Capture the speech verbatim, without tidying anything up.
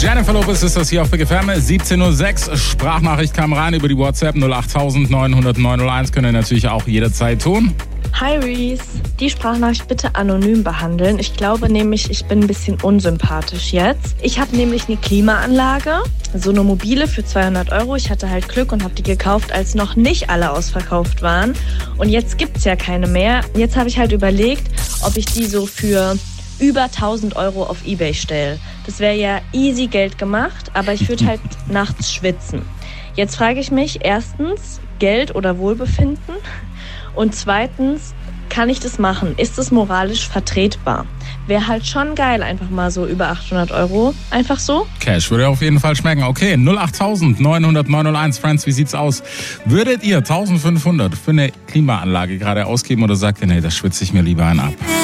Jennifer Lopez ist das hier auf Big F M. siebzehn Uhr sechs. Sprachnachricht kam rein über die WhatsApp null acht neun null null neun null eins. Könnt ihr natürlich auch jederzeit tun. Hi Reese, die Sprachnachricht bitte anonym behandeln. Ich glaube nämlich, ich bin ein bisschen unsympathisch jetzt. Ich habe nämlich eine Klimaanlage, so eine mobile für zweihundert Euro. Ich hatte halt Glück und habe die gekauft, als noch nicht alle ausverkauft waren. Und jetzt gibt's ja keine mehr. Jetzt habe ich halt überlegt, ob ich die so für über tausend Euro auf eBay stelle. Das wäre ja easy Geld gemacht, aber ich würde halt nachts schwitzen. Jetzt frage ich mich erstens, Geld oder Wohlbefinden? Und zweitens, kann ich das machen? Ist es moralisch vertretbar? Wäre halt schon geil, einfach mal so über achthundert Euro. Einfach so? Cash würde auf jeden Fall schmecken. Okay, null acht neun null null neun null eins. Friends, wie sieht's aus? Würdet ihr eintausendfünfhundert für eine Klimaanlage gerade ausgeben oder sagt ihr, nee, das schwitze ich mir lieber einen ab?